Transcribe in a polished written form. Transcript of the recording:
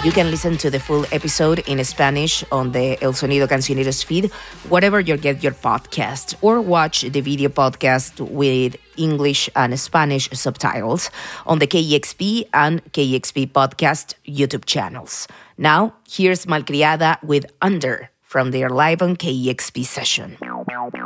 You can listen to the full episode in Spanish on the El Sonido Cancioneros feed, wherever you get your podcast, or watch the video podcast with English and Spanish subtitles on the KEXP and KEXP Podcast YouTube channels. Now, here's Malcriada with Under from their live on KEXP session.